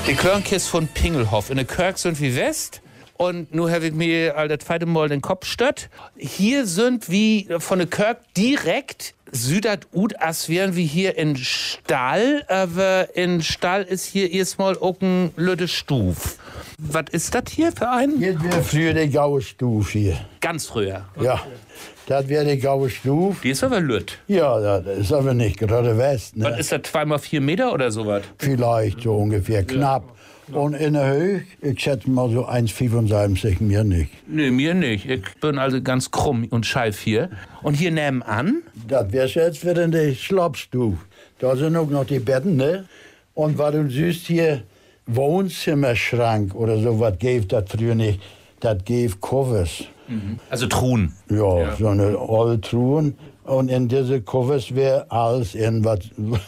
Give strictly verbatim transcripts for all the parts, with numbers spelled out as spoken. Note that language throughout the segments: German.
Die Klörnkist von Pingelhof. In der Kirk sind wir West. Und nun habe ich mir all das zweite Mal den Kopf stött. Hier sind wir von der Kirk direkt südert ut, als wären wir hier in Stall. Aber in Stall ist hier erstmal auch ein Lütte Stuf. Was ist das hier für ein? Hier wäre früher die Gaue Stuf hier. Ganz früher? Ja, das wäre die Gaue Stuf. Die ist aber lütt. Ja, das ist aber nicht gerade West. Ne? Was ist das, zwei mal vier Meter oder sowas? Vielleicht so ungefähr, knapp. Und in der Höhe, ich schätze mal so eins Komma fünfundsiebzig, mir nicht. Nee, mir nicht. Ich bin also ganz krumm und scheif hier. Und hier nebenan? Das wäre jetzt wieder die Schlafstuf. Da sind auch noch die Betten, ne? Und was du siehst hier, Wohnzimmerschrank oder so, was gibt das früher nicht? Das gibt Covers. Mhm. Also Truhen? Ja, ja, so eine alte Truhen. Und in diese Covers wäre alles in was,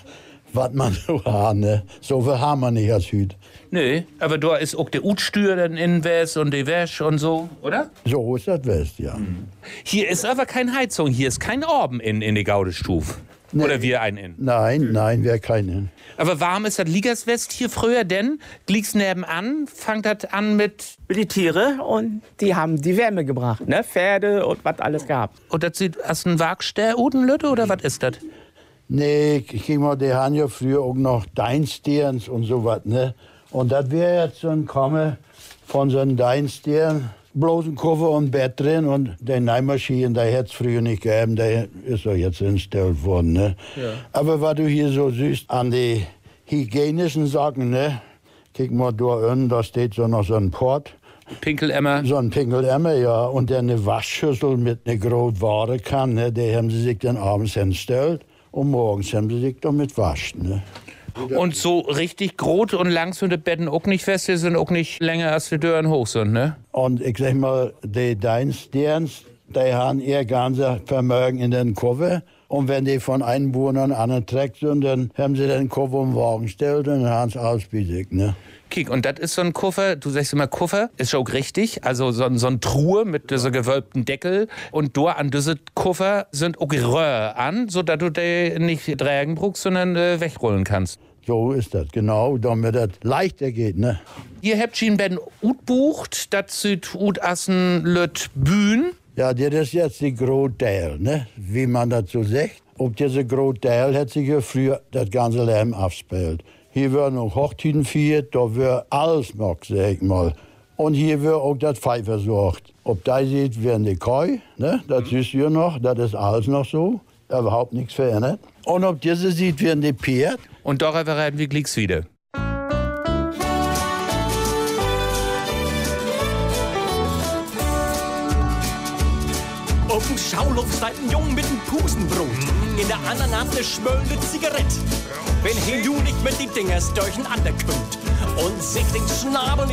was man so hat, ne? So viel haben wir nicht als Hüt. Nee, aber da ist auch der Utstür dann in West und die Wäsche und so, oder? So ist das West, ja. Mhm. Hier ist aber keine Heizung, hier ist kein Orben in, in die Gaudestuf. Nee. Oder wir ein in? Nein, nein, wäre keinen. Aber warum ist das Ligas West hier früher denn? Liegt's nebenan, fangt das an mit... Mit die Tiere und die haben die Wärme gebracht, ne? Pferde und was alles gehabt. Und das sieht aus einem Wagster Udenlütte oder was ist das? Nee, guck mal, die haben ja früher auch noch Deinsterns und so was, ne? Und das wäre jetzt so ein Komme von so einem Deinstern, bloß ein Koffer und ein Bett drin und der Neimaschine, der hätte es früher nicht gegeben, der ist doch jetzt installiert worden, ne? Ja. Aber was du hier so siehst an die hygienischen Sachen, ne? Guck mal, da unten, da steht so noch so ein Port. Pinkelemmer. So ein Pinkelemmer, ja. Und der eine Waschschüssel mit einer großen Ware kann, ne? Der haben sie sich dann abends hingestellt und morgens haben sie sich damit waschen, ne? Und so richtig groß und lang sind die Betten auch nicht fest, die sind auch nicht länger als die Türen hoch sind, ne? Und ich sag mal, die Deinsterns, die haben ihr ganzes Vermögen in den Koffer. Und wenn die von einem Wohner an anderen trägt sind, dann haben sie den Koffer um den Wagen gestellt und dann haben sie alles besiegt, ne? Kiek, und das ist so ein Koffer, du sagst immer Koffer, ist schon auch richtig, also so, so ein Truhe mit dieser gewölbten Deckel. Und da an diese Koffer sind auch Röhr an, sodass du die nicht tragen brauchst, sondern äh, wegrollen kannst. So ist das, genau, damit das leichter geht, ne? Ihr habt ihn ben ut bucht, das sieht ut assen löt Bühn. Ja, das ist jetzt die Großteil, ne? Wie man das so sagt. Ob diese Großteil hat sich ja früher das ganze Leben abgespielt. Hier wird noch Hochzeiten gefeiert, da wird alles noch, sag ich mal. Und hier wird auch das Vieh versorgt. Ob da sieht, werden die Koi, ne? Das siehst du ja noch, das ist alles noch so. Überhaupt nichts verändert. Und ob diese sieht, werden die Pferd. Und darüber reden wir gleich wieder. Auf dem Schaulof steigt ein Jung mit einem Pusenbrot. In der anderen Hand eine schmöllende Zigarette. Wenn Hindu nicht mit die Dingers durcheinander kommt und sich den Schnabel